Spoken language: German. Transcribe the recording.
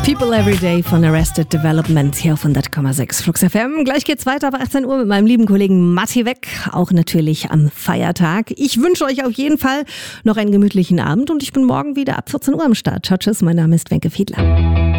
People Every Day von Arrested Development hier auf 100,6 Flux FM. Gleich geht's weiter ab 18 Uhr mit meinem lieben Kollegen Matti Weck, auch natürlich am Feiertag. Ich wünsche euch auf jeden Fall noch einen gemütlichen Abend und ich bin morgen wieder ab 14 Uhr am Start. Ciao, tschüss, mein Name ist Wenke Fiedler.